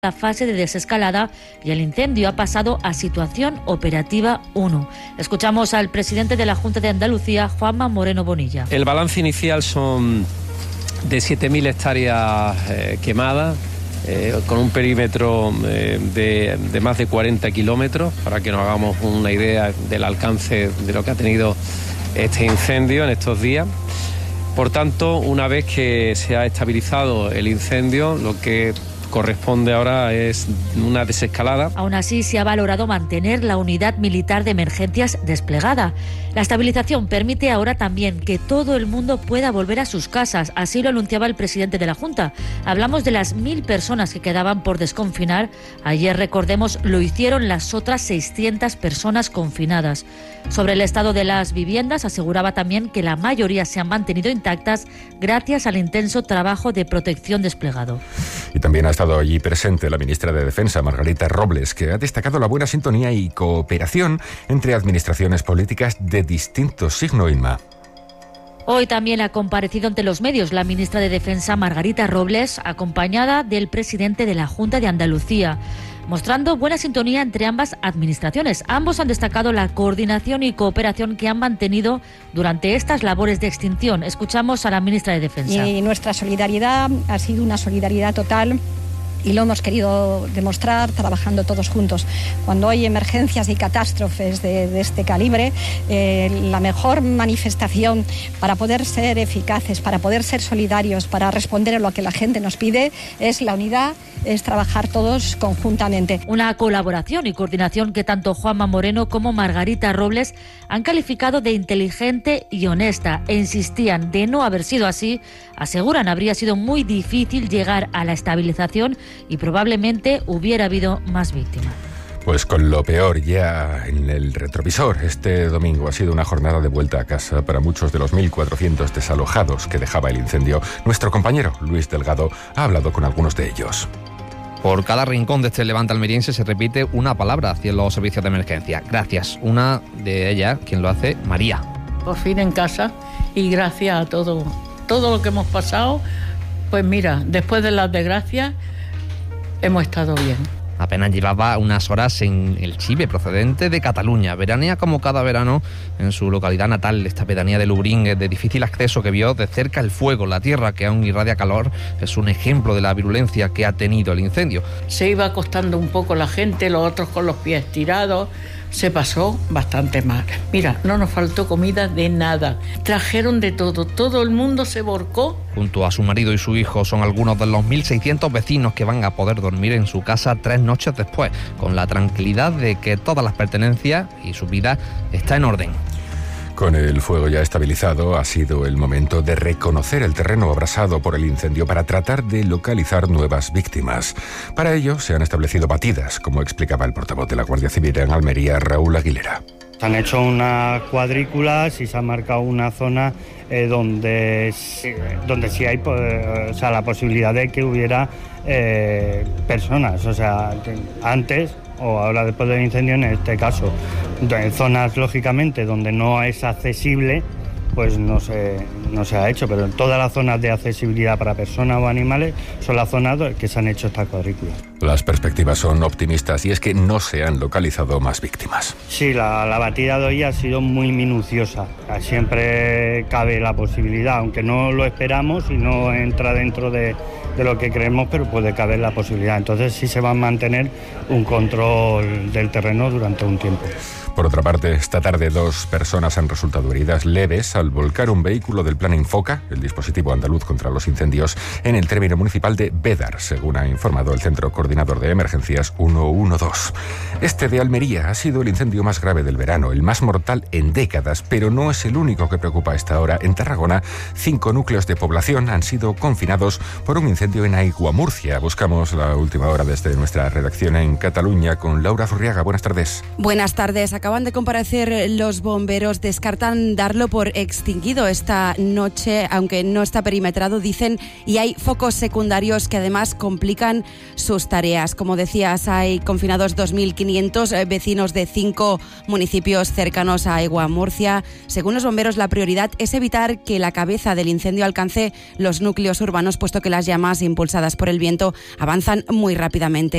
la fase de desescalada y el incendio ha pasado a situación operativa 1. Escuchamos al presidente de la Junta de Andalucía, Juanma Moreno Bonilla. El balance inicial son de 7.000 hectáreas quemadas, con un perímetro de más de 40 kilómetros, para que nos hagamos una idea del alcance de lo que ha tenido este incendio en estos días. Por tanto, una vez que se ha estabilizado el incendio, lo que corresponde ahora es una desescalada. Aún así, se ha valorado mantener la unidad militar de emergencias desplegada. La estabilización permite ahora también que todo el mundo pueda volver a sus casas. Así lo anunciaba el presidente de la Junta. Hablamos de las 1.000 personas que quedaban por desconfinar. Ayer, recordemos, lo hicieron las otras 600 personas confinadas. Sobre el estado de las viviendas, aseguraba también que la mayoría se han mantenido intactas gracias al intenso trabajo de protección desplegado. Y también ha estado allí presente la ministra de Defensa, Margarita Robles, que ha destacado la buena sintonía y cooperación entre administraciones políticas de distinto signo, Inma. Hoy también ha comparecido ante los medios la ministra de Defensa, Margarita Robles, acompañada del presidente de la Junta de Andalucía, mostrando buena sintonía entre ambas administraciones. Ambos han destacado la coordinación y cooperación que han mantenido durante estas labores de extinción. Escuchamos a la ministra de Defensa. Y nuestra solidaridad ha sido una solidaridad total. Y lo hemos querido demostrar trabajando todos juntos. Cuando hay emergencias y catástrofes de este calibre, la mejor manifestación para poder ser eficaces, para poder ser solidarios, para responder a lo que la gente nos pide, es la unidad, es trabajar todos conjuntamente. Una colaboración y coordinación que tanto Juanma Moreno como Margarita Robles han calificado de inteligente y honesta, e insistían, de no haber sido así, aseguran, habría sido muy difícil llegar a la estabilización y probablemente hubiera habido más víctimas. Pues con lo peor ya en el retrovisor, este domingo ha sido una jornada de vuelta a casa para muchos de los 1.400 desalojados que dejaba el incendio. Nuestro compañero Luis Delgado ha hablado con algunos de ellos. Por cada rincón de este levante almeriense se repite una palabra hacia los servicios de emergencia. Gracias. Una de ellas, quien lo hace, María. Por fin en casa y gracias a todo lo que hemos pasado. Pues mira, después de las desgracias hemos estado bien. Apenas llevaba unas horas en el Chive, procedente de Cataluña. Veranea como cada verano en su localidad natal, esta pedanía de Lubrín, de difícil acceso, que vio de cerca el fuego. La tierra, que aún irradia calor, es un ejemplo de la virulencia que ha tenido el incendio. Se iba acostando un poco la gente, los otros con los pies tirados. Se pasó bastante mal. Mira, no nos faltó comida de nada. Trajeron de todo el mundo se volcó. Junto a su marido y su hijo son algunos de los 1.600 vecinos que van a poder dormir en su casa 3 noches después, con la tranquilidad de que todas las pertenencias y su vida está en orden. Con el fuego ya estabilizado, ha sido el momento de reconocer el terreno abrasado por el incendio para tratar de localizar nuevas víctimas. Para ello se han establecido batidas, como explicaba el portavoz de la Guardia Civil en Almería, Raúl Aguilera. Se han hecho unas cuadrículas y se ha marcado una zona donde sí hay la posibilidad de que hubiera personas, antes o ahora después del incendio en este caso. En zonas, lógicamente, donde no es accesible, pues no se ha hecho, pero en todas las zonas de accesibilidad para personas o animales son las zonas que se han hecho estas cuadrículas. Las perspectivas son optimistas y es que no se han localizado más víctimas. Sí, la batida de hoy ha sido muy minuciosa. Siempre cabe la posibilidad, aunque no lo esperamos y no entra dentro de lo que creemos, pero puede caber la posibilidad. Entonces sí se va a mantener un control del terreno durante un tiempo. Por otra parte, esta tarde 2 personas han resultado heridas leves al volcar un vehículo del Plan Infoca, el dispositivo andaluz contra los incendios, en el término municipal de Bédar, según ha informado el Centro Coordinador de Emergencias 112. Este de Almería ha sido el incendio más grave del verano, el más mortal en décadas, pero no es el único que preocupa a esta hora. En Tarragona, 5 núcleos de población han sido confinados por un incendio en Aiguamurcia. Buscamos la última hora desde nuestra redacción en Cataluña con Laura Zurriaga. Buenas tardes. Buenas tardes. Acaban de comparecer los bomberos, descartan darlo por extinguido esta noche, aunque no está perimetrado, dicen, y hay focos secundarios que además complican sus tareas. Como decías, hay confinados 2.500 vecinos de 5 municipios cercanos a Aiguamurcia. Según los bomberos, la prioridad es evitar que la cabeza del incendio alcance los núcleos urbanos, puesto que las llamas impulsadas por el viento avanzan muy rápidamente.